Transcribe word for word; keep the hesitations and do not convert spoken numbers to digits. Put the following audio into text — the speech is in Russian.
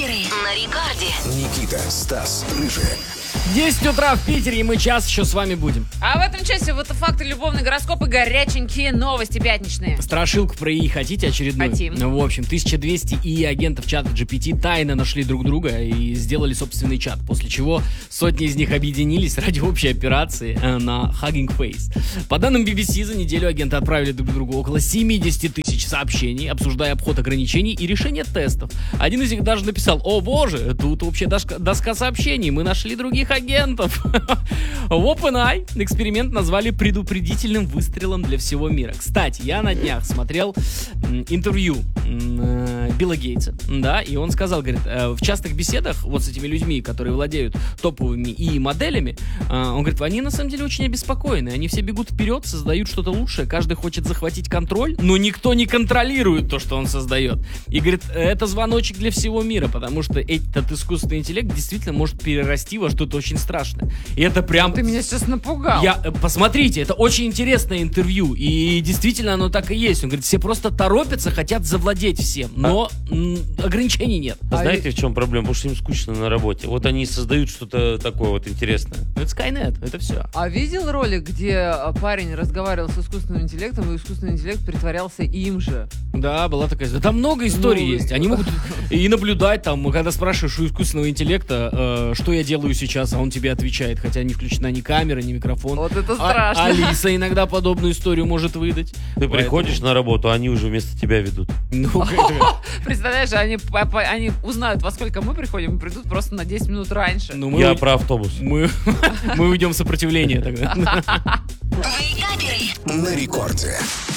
Каперы на рекорде. Никита, Стас, Рыжий. десять утра в Питере, и мы час еще с вами будем. А в этом часе вот факты, любовный гороскоп и горяченькие новости пятничные. Страшилку про ИИ хотите очередную? Хотим. Ну, в общем, тысяча двести ИИ агентов чата джи пи ти тайно нашли друг друга и сделали собственный чат, после чего сотни из них объединились ради общей операции э, на Hugging Face. По данным би би си, за неделю агенты отправили друг другу около семьдесят тысяч сообщений, обсуждая обход ограничений и решение тестов. Один из них даже написал: «О боже, тут вообще доска, доска сообщений, мы нашли других агентов». В OpenAI эксперимент назвали предупредительным выстрелом для всего мира. Кстати, я на днях смотрел м, интервью м, Билла Гейтса, да, и он сказал, говорит, э, в частых беседах вот с этими людьми, которые владеют топовыми ИИ-моделями, э, он говорит, они на самом деле очень обеспокоены, они все бегут вперед, создают что-то лучшее, каждый хочет захватить контроль, но никто не контролирует то, что он создает. И говорит, это звоночек для всего мира, потому что этот искусственный интеллект действительно может перерасти во что-то очень страшное. И это прям... Ты меня сейчас напугал. Я, посмотрите, это очень интересное интервью, и действительно оно так и есть. Он говорит, все просто торопятся, хотят завладеть всем, но а? м, ограничений нет. А знаете, в чем проблема? Потому что им скучно на работе. Вот они создают что-то такое вот интересное. Это Skynet, это все. А видел ролик, где парень разговаривал с искусственным интеллектом, и искусственный интеллект притворялся им же? Да, была такая... Там много историй ну, есть. Они могут и наблюдать, там, когда спрашиваешь у искусственного интеллекта, э, что я делаю сейчас, а он тебе отвечает, хотя не включена ни камера, ни микрофон. Вот это а, страшно. Алиса иногда подобную историю может выдать. Ты Поэтому... приходишь на работу, а они уже вместо тебя ведут. Ну, представляешь, они, они узнают, во сколько мы приходим, и придут просто на десять минут раньше. ну, мы Я уй- про автобус. Мы, мы уйдем в сопротивление тогда. Вейкаперы На рекорде.